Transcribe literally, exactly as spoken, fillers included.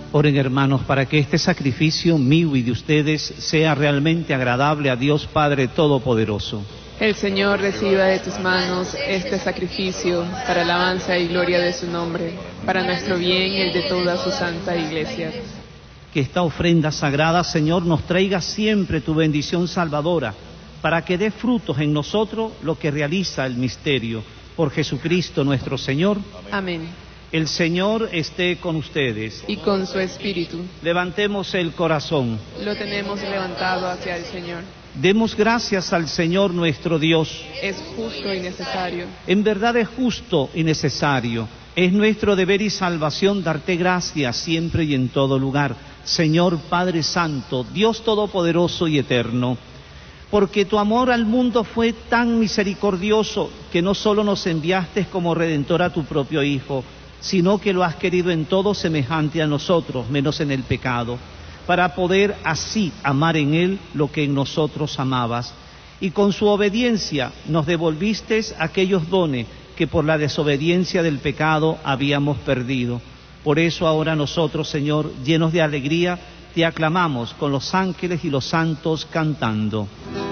Oren, hermanos, para que este sacrificio mío y de ustedes sea realmente agradable a Dios Padre Todopoderoso. El Señor reciba de tus manos este sacrificio para alabanza y gloria de su nombre, para nuestro bien y el de toda su santa Iglesia. Que esta ofrenda sagrada, Señor, nos traiga siempre tu bendición salvadora, para que dé frutos en nosotros lo que realiza el misterio. Por Jesucristo nuestro Señor. Amén. El Señor esté con ustedes. Y con su espíritu. Levantemos el corazón. Lo tenemos levantado hacia el Señor. Demos gracias al Señor nuestro Dios. Es justo y necesario. En verdad es justo y necesario. Es nuestro deber y salvación darte gracias siempre y en todo lugar, Señor Padre Santo, Dios Todopoderoso y Eterno. Porque tu amor al mundo fue tan misericordioso que no solo nos enviaste como Redentor a tu propio Hijo, sino que lo has querido en todo semejante a nosotros, menos en el pecado, para poder así amar en Él lo que en nosotros amabas. Y con su obediencia nos devolviste aquellos dones que por la desobediencia del pecado habíamos perdido. Por eso ahora nosotros, Señor, llenos de alegría, te aclamamos con los ángeles y los santos cantando.